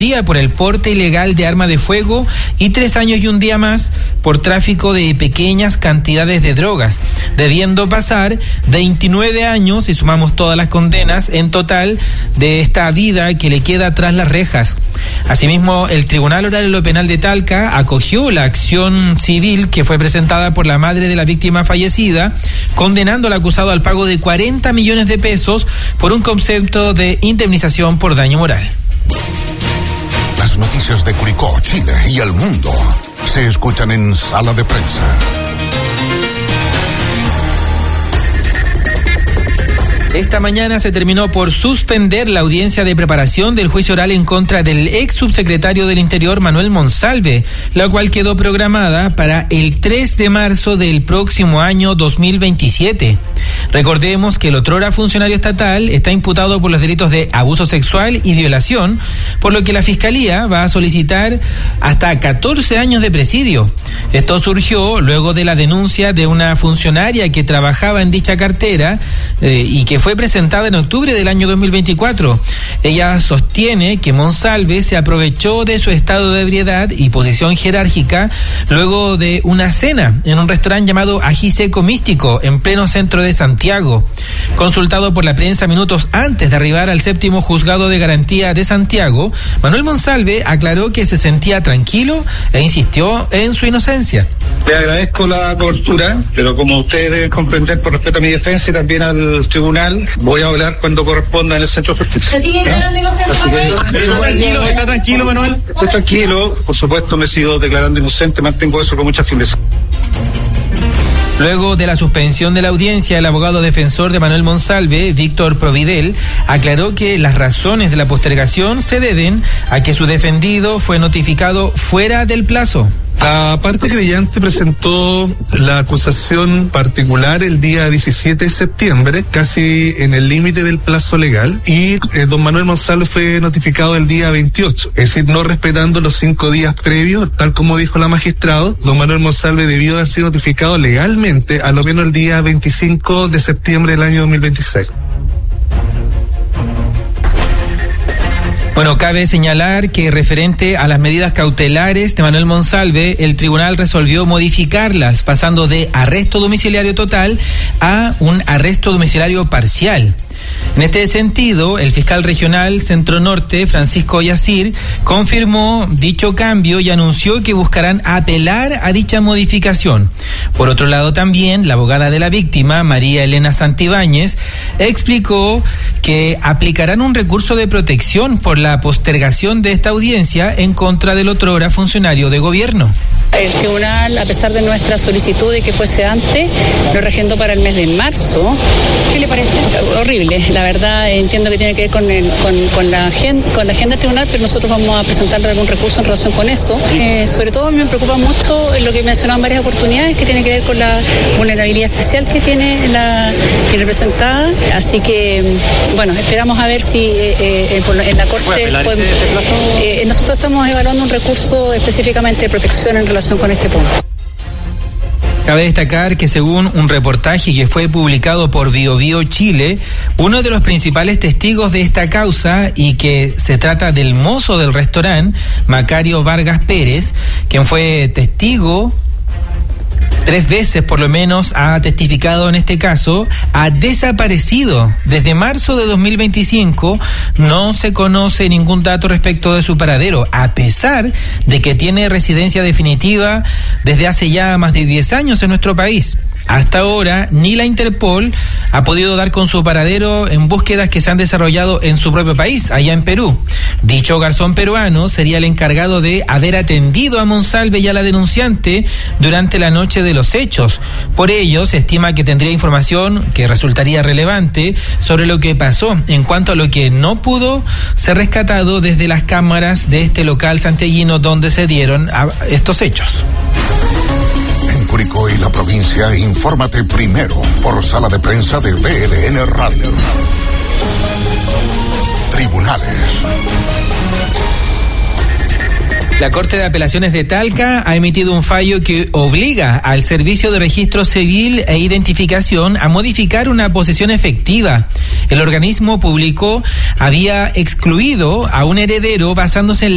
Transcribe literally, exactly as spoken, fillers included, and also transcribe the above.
día por el porte ilegal de arma de fuego y tres años y un día más por tráfico de pequeñas cantidades de drogas, debiendo pasar veintinueve años, si sumamos todas las condenas, en total de esta vida que le queda tras las rejas. Asimismo, el Tribunal Oral en lo Penal de Talca acogió la acción civil que fue presentada por la madre de la víctima fallecida, condenando al acusado al pago de cuarenta millones de pesos por un concepto de indemnización por daño moral. Las noticias de Curicó, Chile y el mundo se escuchan en Sala de Prensa. Esta mañana se terminó por suspender la audiencia de preparación del juicio oral en contra del ex subsecretario del Interior Manuel Monsalve, la cual quedó programada para el tres de marzo del próximo año dos mil veintisiete. Recordemos que el otrora funcionario estatal está imputado por los delitos de abuso sexual y violación, por lo que la Fiscalía va a solicitar hasta catorce años de presidio. Esto surgió luego de la denuncia de una funcionaria que trabajaba en dicha cartera eh, y que fue presentada en octubre del año dos mil veinticuatro. Ella sostiene que Monsalve se aprovechó de su estado de ebriedad y posición jerárquica luego de una cena en un restaurante llamado Ají Seco Místico en pleno centro de Santiago. Consultado por la prensa minutos antes de arribar al séptimo juzgado de garantía de Santiago, Manuel Monsalve aclaró que se sentía tranquilo e insistió en su inocencia. Le agradezco la cobertura, pero como ustedes deben comprender, por respeto a mi defensa y también al tribunal, voy a hablar cuando corresponda en el centro de justicia. ¿Se sigue declarando inocente, Manuel? ¿Está tranquilo, está tranquilo, Manuel? Estoy tranquilo, por supuesto me sigo declarando inocente, mantengo eso con mucha firmeza. Luego de la suspensión de la audiencia, el abogado defensor de Manuel Monsalve, Víctor Providel, aclaró que las razones de la postergación se deben a que su defendido fue notificado fuera del plazo. La parte creyente presentó la acusación particular el día diecisiete de septiembre, casi en el límite del plazo legal, y eh, don Manuel Monsalve fue notificado el día veintiocho, es decir, no respetando los cinco días previos, tal como dijo la magistrado. Don Manuel Monsalve debió haber sido notificado legalmente a lo menos el día veinticinco de septiembre del año dos mil veintiséis. Bueno, cabe señalar que referente a las medidas cautelares de Manuel Monsalve, el tribunal resolvió modificarlas, pasando de arresto domiciliario total a un arresto domiciliario parcial. En este sentido, el fiscal regional Centro Norte, Francisco Yacir, confirmó dicho cambio y anunció que buscarán apelar a dicha modificación. Por otro lado, también la abogada de la víctima, María Elena Santibáñez, explicó que aplicarán un recurso de protección por la postergación de esta audiencia en contra del otrora funcionario de gobierno. El tribunal, a pesar de nuestra solicitud de que fuese antes, lo reagendó para el mes de marzo. ¿Qué le parece? Horrible, la verdad, entiendo que tiene que ver con, el, con, con, la, agenda, con la agenda del tribunal, pero nosotros vamos a presentarle algún recurso en relación con eso. Eh, sobre todo a mí me preocupa mucho lo que mencionaban varias oportunidades, que tiene que ver con la vulnerabilidad especial que tiene la que representada. Así que, bueno, esperamos a ver si eh, eh, en la Corte... Podemos, eh, nosotros estamos evaluando un recurso específicamente de protección en relación con este punto. Cabe destacar que según un reportaje que fue publicado por BioBio Chile, uno de los principales testigos de esta causa, y que se trata del mozo del restaurante, Macario Vargas Pérez, quien fue testigo tres veces por lo menos ha testificado en este caso, ha desaparecido desde marzo de dos mil veinticinco. No se conoce ningún dato respecto de su paradero, a pesar de que tiene residencia definitiva desde hace ya más de diez años en nuestro país. Hasta ahora, ni la Interpol ha podido dar con su paradero en búsquedas que se han desarrollado en su propio país, allá en Perú. Dicho garzón peruano sería el encargado de haber atendido a Monsalve y a la denunciante durante la noche de los hechos. Por ello, se estima que tendría información que resultaría relevante sobre lo que pasó en cuanto a lo que no pudo ser rescatado desde las cámaras de este local santiaguino donde se dieron estos hechos. En Curicó y la provincia, infórmate primero por Sala de Prensa de V L N Radio. Tribunales. La Corte de Apelaciones de Talca ha emitido un fallo que obliga al Servicio de Registro Civil e Identificación a modificar una posesión efectiva. El organismo publicó había excluido a un heredero basándose en